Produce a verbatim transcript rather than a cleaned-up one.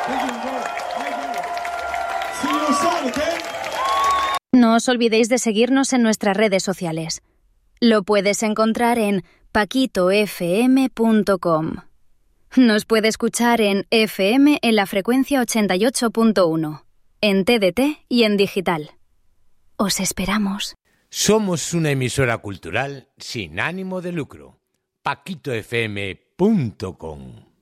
No os olvidéis de seguirnos en nuestras redes sociales. Lo puedes encontrar en paquito f m punto com. Nos puede escuchar en F M en la frecuencia ochenta y ocho punto uno, en T D T y en digital. Os esperamos. Somos una emisora cultural sin ánimo de lucro. paquito f m punto com